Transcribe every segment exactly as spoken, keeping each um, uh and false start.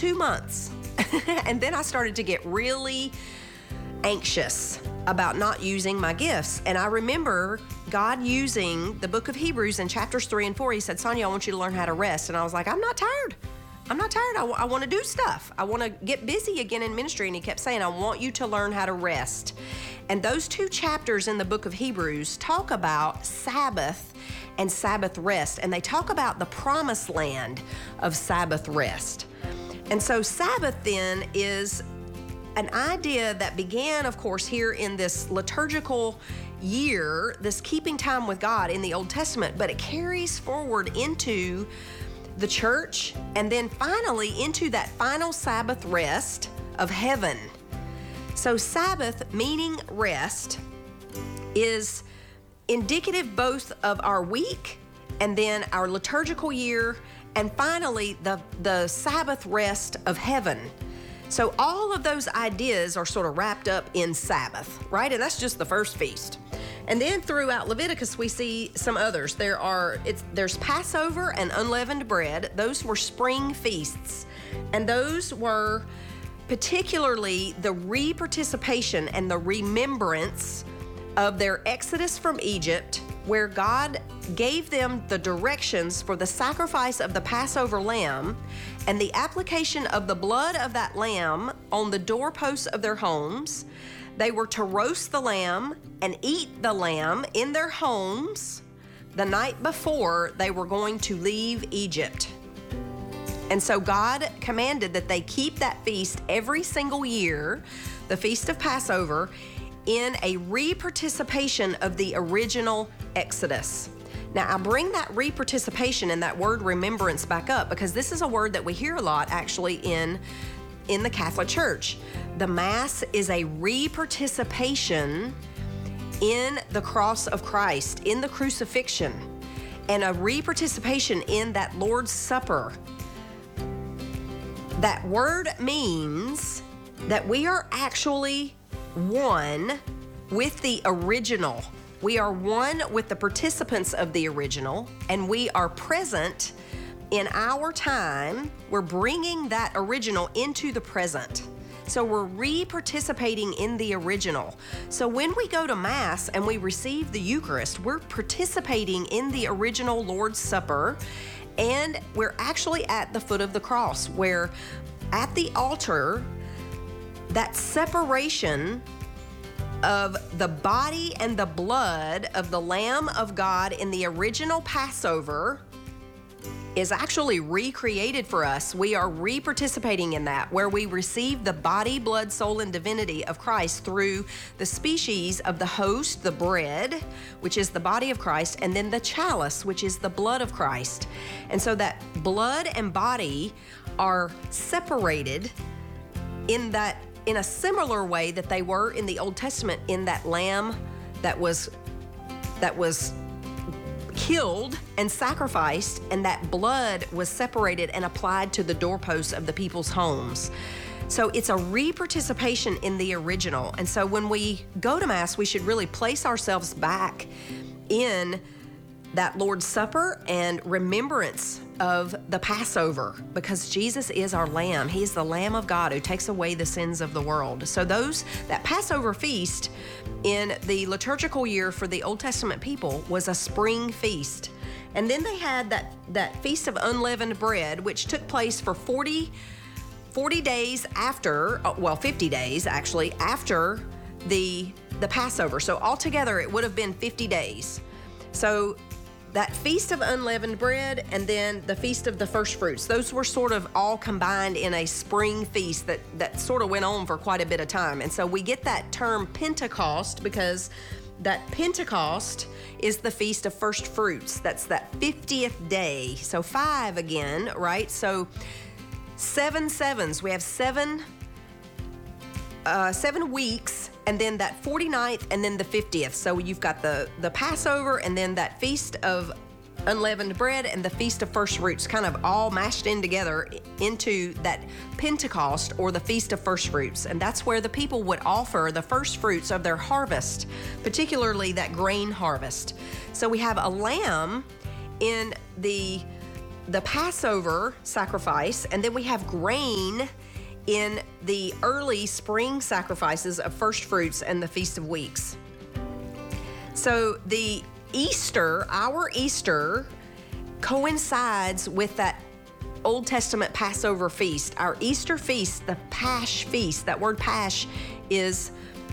two months. And then I started to get really anxious about not using my gifts. And I remember God using the book of Hebrews in chapters three and four. He said, Sonia, I want you to learn how to rest. And I was like, I'm not tired. I'm not tired. I, w- I want to do stuff. I want to get busy again in ministry. And he kept saying, I want you to learn how to rest. And those two chapters in the book of Hebrews talk about Sabbath and Sabbath rest. And they talk about the promised land of Sabbath rest. And so Sabbath then is an idea that began, of course, here in this liturgical year, this keeping time with God in the Old Testament, but it carries forward into the church and then finally into that final Sabbath rest of heaven. So Sabbath, meaning rest, is indicative both of our week and then our liturgical year, and finally the, the Sabbath rest of heaven. So all of those ideas are sort of wrapped up in Sabbath, right? And that's just the first feast. And then throughout Leviticus, we see some others. There are, it's, there's Passover and unleavened bread. Those were spring feasts. And those were particularly the re-participation and the remembrance of their exodus from Egypt, where God gave them the directions for the sacrifice of the Passover lamb and the application of the blood of that lamb on the doorposts of their homes. They were to roast the lamb and eat the lamb in their homes the night before they were going to leave Egypt. And so God commanded that they keep that feast every single year, the Feast of Passover, in a re-participation of the original Exodus. Now, I bring that re-participation and that word remembrance back up because this is a word that we hear a lot actually in, in the Catholic Church. The Mass is a re-participation in the cross of Christ, in the crucifixion, and a re-participation in that Lord's Supper. That word means that we are actually one with the original. We are one with the participants of the original, and we are present in our time. We're bringing that original into the present. So we're re-participating in the original. So when we go to Mass and we receive the Eucharist, we're participating in the original Lord's Supper, and we're actually at the foot of the cross, where at the altar, that separation of the body and the blood of the Lamb of God in the original Passover is actually recreated for us. We are re-participating in that, where we receive the body, blood, soul, and divinity of Christ through the species of the host, the bread, which is the body of Christ, and then the chalice, which is the blood of Christ. And so that blood and body are separated in that in a similar way that they were in the Old Testament, in that lamb that was that was killed and sacrificed, and that blood was separated and applied to the doorposts of the people's homes. So it's a re-participation in the original. And so when we go to Mass, we should really place ourselves back in that Lord's Supper and remembrance of the Passover, because Jesus is our Lamb. He is the Lamb of God who takes away the sins of the world. So those, that Passover feast in the liturgical year for the Old Testament people was a spring feast. And then they had that, that Feast of Unleavened Bread, which took place for forty, forty days after, well, fifty days actually, after the, the Passover. So altogether it would have been fifty days. So that Feast of Unleavened Bread and then the Feast of the First Fruits, those were sort of all combined in a spring feast that, that sort of went on for quite a bit of time. And so we get that term Pentecost because that Pentecost is the Feast of First Fruits. That's that fiftieth day. So five again, right? So seven sevens. We have seven, uh, seven weeks, and then that forty-ninth, and then the fiftieth. So you've got the, the Passover, and then that Feast of Unleavened Bread, and the Feast of First Fruits, kind of all mashed in together into that Pentecost, or the Feast of First Fruits. And that's where the people would offer the first fruits of their harvest, particularly that grain harvest. So we have a lamb in the the Passover sacrifice, and then we have grain in the early spring sacrifices of first fruits and the Feast of Weeks. So the Easter, our Easter, coincides with that Old Testament Passover feast. Our Easter feast, the Pasch feast, that word Pasch is,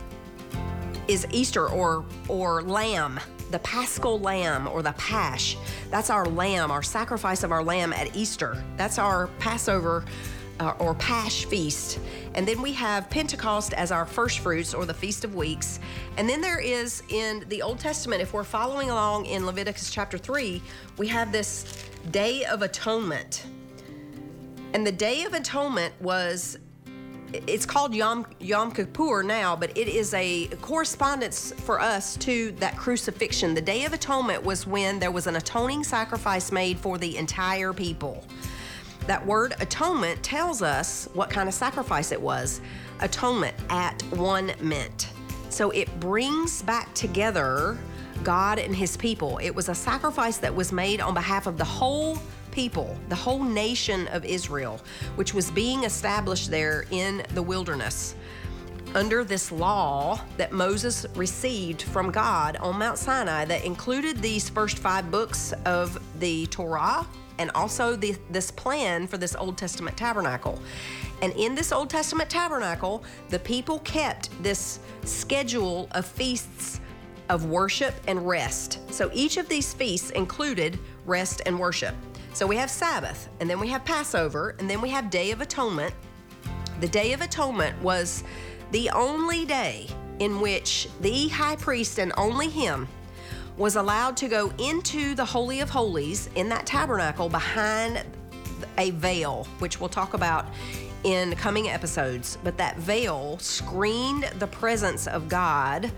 is Easter or, or lamb. The Paschal lamb or the Pasch. That's our lamb, our sacrifice of our lamb at Easter. That's our Passover uh, or Pasch feast. And then we have Pentecost as our first fruits or the Feast of Weeks. And then there is in the Old Testament, if we're following along in Leviticus chapter three, we have this Day of Atonement. And the Day of Atonement was, it's called Yom, Yom Kippur now, but it is a correspondence for us to that crucifixion. The Day of Atonement was when there was an atoning sacrifice made for the entire people. That word atonement tells us what kind of sacrifice it was. Atonement, at one meant. So it brings back together God and his people. It was a sacrifice that was made on behalf of the whole people, the whole nation of Israel, which was being established there in the wilderness under this law that Moses received from God on Mount Sinai that included these first five books of the Torah and also the, this plan for this Old Testament tabernacle. And in this Old Testament tabernacle, the people kept this schedule of feasts of worship and rest. So each of these feasts included rest and worship. So we have Sabbath, and then we have Passover, and then we have Day of Atonement. The Day of Atonement was the only day in which the high priest, and only him, was allowed to go into the Holy of Holies in that tabernacle behind a veil, which we'll talk about in coming episodes. But that veil screened the presence of God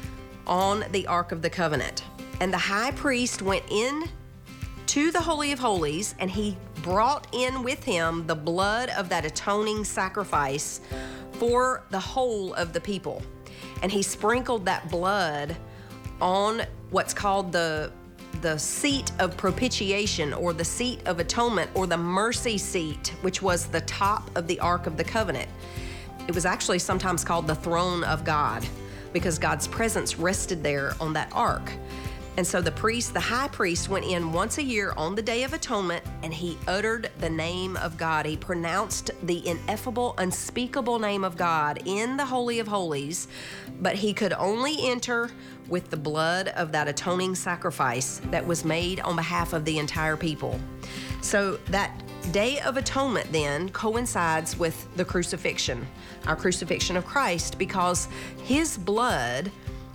on the Ark of the Covenant. And the high priest went in to the Holy of Holies, and he brought in with him the blood of that atoning sacrifice for the whole of the people. And he sprinkled that blood on what's called the, the seat of propitiation, or the seat of atonement, or the mercy seat, which was the top of the Ark of the Covenant. It was actually sometimes called the throne of God, because God's presence rested there on that ark. And so the priest, the high priest, went in once a year on the Day of Atonement, and he uttered the name of God. He pronounced the ineffable, unspeakable name of God in the Holy of Holies, but he could only enter with the blood of that atoning sacrifice that was made on behalf of the entire people. So that Day of Atonement then coincides with the crucifixion, our crucifixion of Christ, because his blood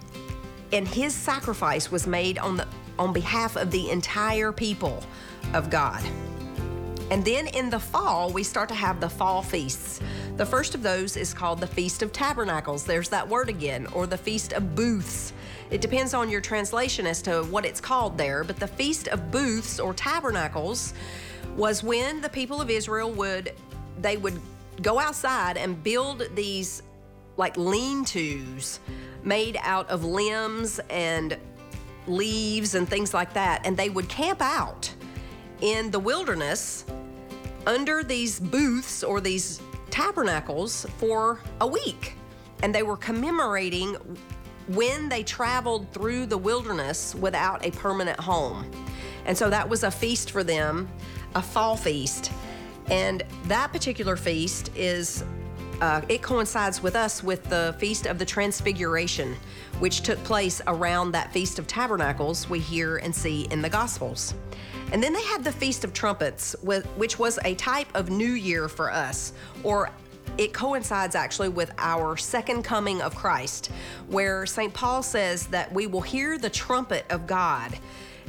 and his sacrifice was made on the on behalf of the entire people of God. And then in the fall, we start to have the fall feasts. The first of those is called the Feast of Tabernacles. There's that word again, or the Feast of Booths. It depends on your translation as to what it's called there, but the Feast of Booths or Tabernacles was when the people of Israel would, they would go outside and build these like lean-tos made out of limbs and leaves and things like that. And they would camp out in the wilderness under these booths or these tabernacles for a week. And they were commemorating when they traveled through the wilderness without a permanent home. And so that was a feast for them, a fall feast. And that particular feast is Uh, it coincides with us with the Feast of the Transfiguration, which took place around that Feast of Tabernacles we hear and see in the Gospels. And then they had the Feast of Trumpets, which was a type of New Year for us, or it coincides actually with our second coming of Christ, where Saint Paul says that we will hear the trumpet of God.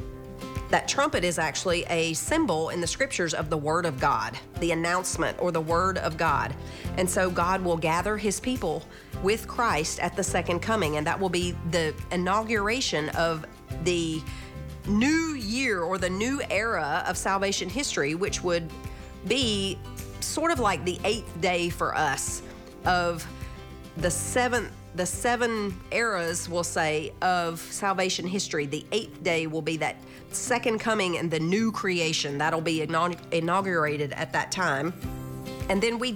That trumpet is actually a symbol in the scriptures of the Word of God, the announcement or the Word of God. And so God will gather his people with Christ at the second coming, and that will be the inauguration of the new year or the new era of salvation history, which would be sort of like the eighth day for us of the seventh the seven eras, we'll say, of salvation history. The eighth day will be that second coming and the new creation. That'll be inaug- inaugurated at that time. And then we